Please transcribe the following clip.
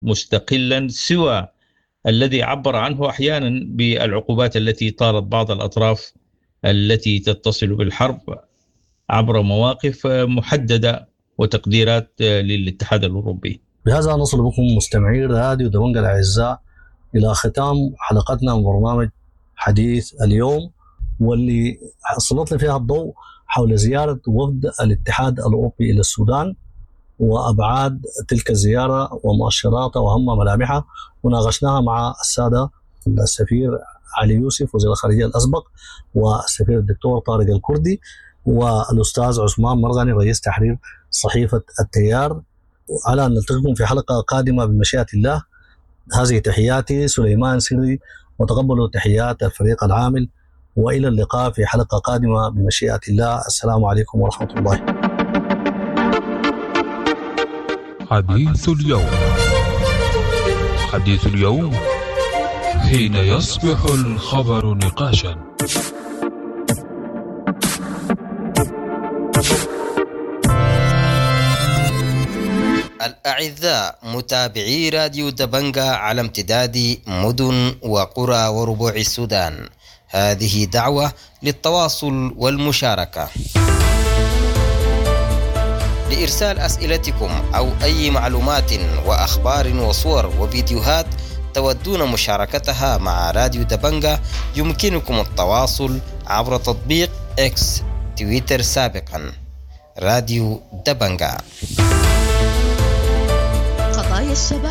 مستقلا سوى الذي عبر عنه أحيانا بالعقوبات التي طالت بعض الأطراف التي تتصل بالحرب عبر مواقف محددة وتقديرات للاتحاد الأوروبي. بهذا نصل بكم مستمعي راديو دبنجة الأعزاء إلى ختام حلقتنا من برنامج حديث اليوم، واللي سلطنا فيها الضوء حول زيارة وفد الاتحاد الأوروبي إلى السودان وأبعاد تلك الزيارة ومؤشراتها وأهم ملامحها، وناقشناها مع السادة السفير علي يوسف وزير الخارجية الأسبق، والسفير الدكتور طارق الكردي، والأستاذ عثمان مرغني رئيس تحرير صحيفة التيار. على أن نلتقيكم في حلقة قادمة بمشيئة الله. هذه تحياتي سليمان سري، وتقبلوا تحيات الفريق العامل، وإلى اللقاء في حلقة قادمة بمشيئة الله. السلام عليكم ورحمة الله. حديث اليوم. حديث اليوم حين يصبح الخبر نقاشا. الأعزاء متابعي راديو دبنجة على امتداد مدن وقرى وربوع السودان، هذه دعوة للتواصل والمشاركة. لإرسال أسئلتكم أو أي معلومات وأخبار وصور وفيديوهات تودون مشاركتها مع راديو دبنجة، يمكنكم التواصل عبر تطبيق إكس تويتر سابقا راديو دبنجة. قضايا الشباب